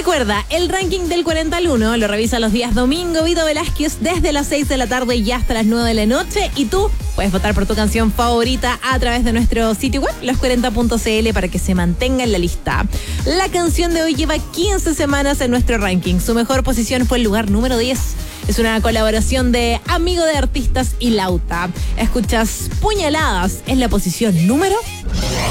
Recuerda, el ranking del 40 al 1 lo revisa los días domingo Vito Velázquez desde las 6 de la tarde y hasta las 9 de la noche. Y tú puedes votar por tu canción favorita a través de nuestro sitio web, los40.cl, para que se mantenga en la lista. La canción de hoy lleva 15 semanas en nuestro ranking. Su mejor posición fue el lugar número 10. Es una colaboración de Amigo de Artistas y Lauta. Escuchas Puñaladas en la posición número